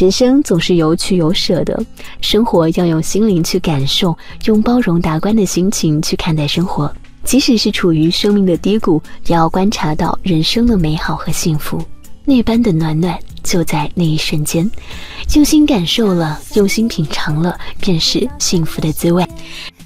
人生总是有取有舍的，生活要用心灵去感受，用包容达观的心情去看待生活。即使是处于生命的低谷，也要观察到人生的美好和幸福，那般的暖暖就在那一瞬间。用心感受了，用心品尝了，便是幸福的滋味。